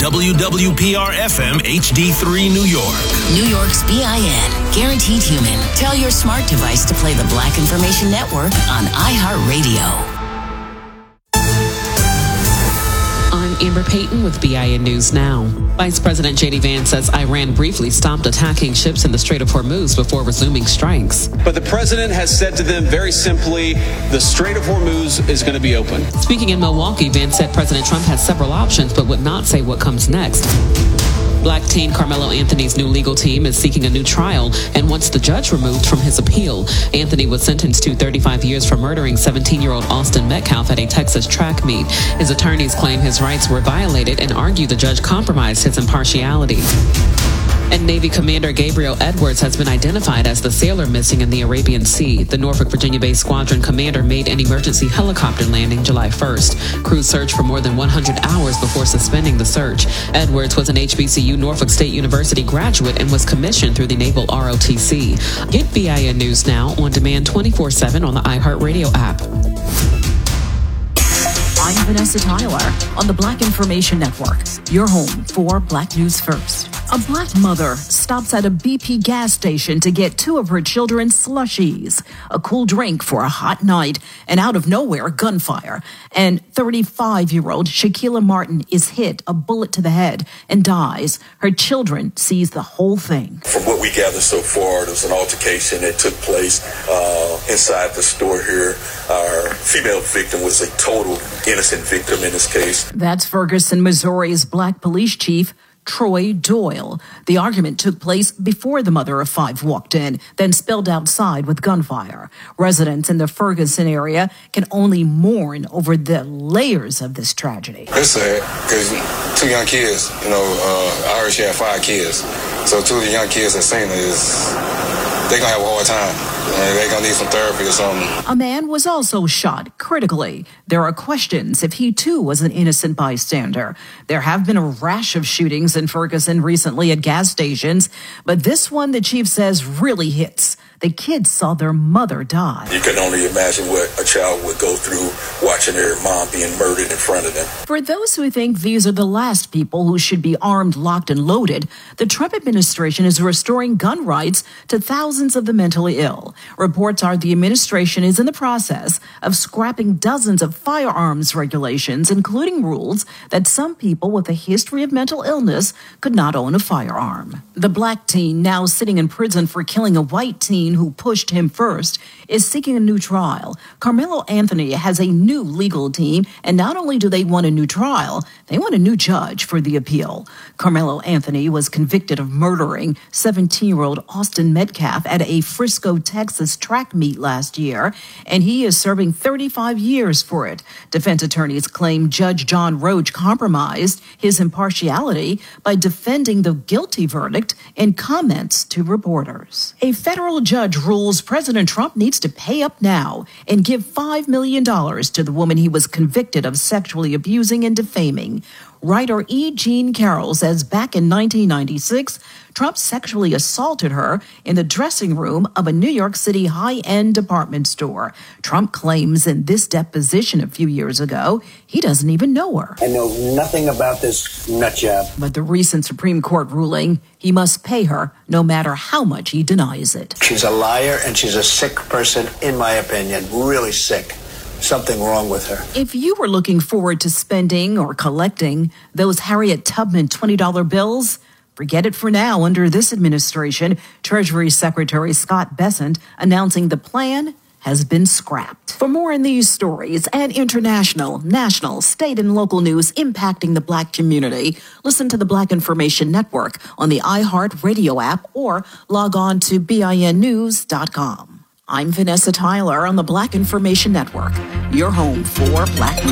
WWPR-FM HD3 New York. New York's BIN. Guaranteed Human. Tell your smart device to play the Black Information Network on iHeartRadio. I'm Amber Payton with BIN News Now. Vice President J.D. Vance says Iran briefly stopped attacking ships in the Strait of Hormuz before resuming strikes. But the president has said to them very simply, the Strait of Hormuz is going to be open. Speaking in Milwaukee, Vance said President Trump has several options but would not say what comes next. Black teen Carmelo Anthony's new legal team is seeking a new trial and wants the judge removed from his appeal. Anthony was sentenced to 35 years for murdering 17-year-old Austin Metcalf at a Texas track meet. His attorneys claim his rights were violated and argue the judge compromised his impartiality. And Navy Commander Gabriel Edwards has been identified as the sailor missing in the Arabian Sea. The Norfolk, Virginia-based squadron commander made an emergency helicopter landing July 1st. Crews searched for more than 100 hours before suspending the search. Edwards was an HBCU Norfolk State University graduate and was commissioned through the Naval ROTC. Get BIN News Now on demand 24/7 on the iHeartRadio app. I'm Vanessa Tyler on the Black Information Network, your home for Black News First. A Black mother stops at a BP gas station to get two of her children slushies, a cool drink for a hot night, and out of nowhere, gunfire. And 35-year-old Shaquila Martin is hit, a bullet to the head, and dies. Her children sees the whole thing. From what we gather so far, there was an altercation that took place inside the store here. Our female victim was a total innocent victim in this case. That's Ferguson, Missouri's Black police chief, Troy Doyle. The argument took place before the mother of five walked in, then spilled outside with gunfire. Residents in the Ferguson area can only mourn over the layers of this tragedy. It's sad because two young kids, I heard she had 5 kids. So two of the young kids that seen it they're going to have a hard time. They're going to need some therapy or something. A man was also shot critically. There are questions if he too was an innocent bystander. There have been a rash of shootings in Ferguson recently at gas stations, but this one, the chief says, really hits. The kids saw their mother die. You can only imagine what a child would go through watching their mom being murdered in front of them. For those who think these are the last people who should be armed, locked, and loaded, the Trump administration is restoring gun rights to thousands of the mentally ill. Reports are the administration is in the process of scrapping dozens of firearms regulations, including rules that some people with a history of mental illness could not own a firearm. The black teen, now sitting in prison for killing a white teen who pushed him first, is seeking a new trial. Carmelo Anthony has a new legal team, and not only do they want a new trial, they want a new judge for the appeal. Carmelo Anthony was convicted of murdering 17-year-old Austin Metcalf at a Frisco, Texas track meet last year, and he is serving 35 years for it. Defense attorneys claim Judge John Roach compromised his impartiality by defending the guilty verdict in comments to reporters. A federal judge rules President Trump needs to pay up now and give $5 million to the woman he was convicted of sexually abusing and defaming. Writer E. Jean Carroll says back in 1996, Trump sexually assaulted her in the dressing room of a New York City high-end department store. Trump claims in this deposition a few years ago, he doesn't even know her. I know nothing about this nut job. But the recent Supreme Court ruling, he must pay her no matter how much he denies it. She's a liar and she's a sick person, in my opinion, really sick. Something wrong with her. If you were looking forward to spending or collecting those Harriet Tubman $20 bills, forget it for now under this administration. Treasury Secretary Scott Bessent announcing the plan has been scrapped. For more on these stories and international, national, state, and local news impacting the Black community, listen to the Black Information Network on the iHeartRadio app or log on to BINnews.com. I'm Vanessa Tyler on the Black Information Network, your home for Black news.